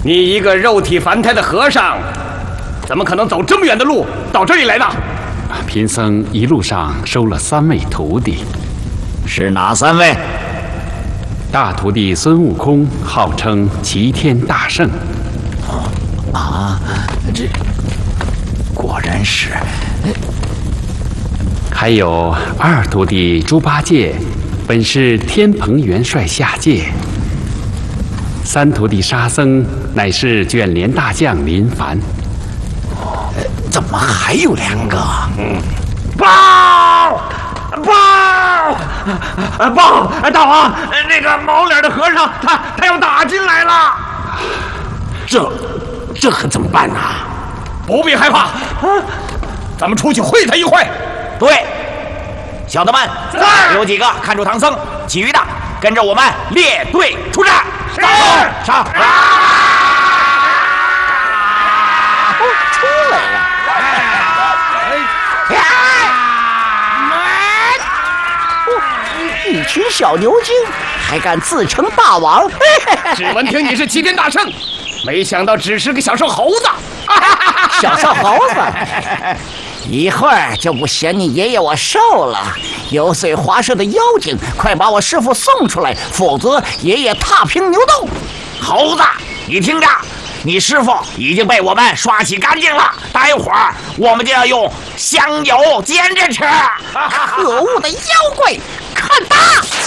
你一个肉体凡胎的和尚，怎么可能走这么远的路到这里来呢？ 贫僧一路上收了3位徒弟， 是哪3位？ 大徒弟孙悟空号称齐天大圣。 啊，这果然是。 还有2徒弟猪八戒，本是天蓬元帅下界。3徒弟沙僧乃是卷帘大将林凡。 怎么还有2个？ 报！大王，那个毛脸的和尚，他要打进来了。 这可怎么办呢？ 不必害怕，咱们出去会他一会。 对，小的们，有几个看住唐僧，其余的跟着我们列队出战。上！出来了！一群小牛精，还敢自称大王？ 只闻听你是齐天大圣，没想到只是个小瘦猴子。 小瘦猴子，一会儿就不嫌你爷爷我瘦了。油嘴滑舌的妖精，快把我师傅送出来，否则爷爷踏平牛斗。猴子，你听着，你师傅已经被我们刷洗干净了，待会儿我们就要用香油煎着吃。可恶的妖怪，看打！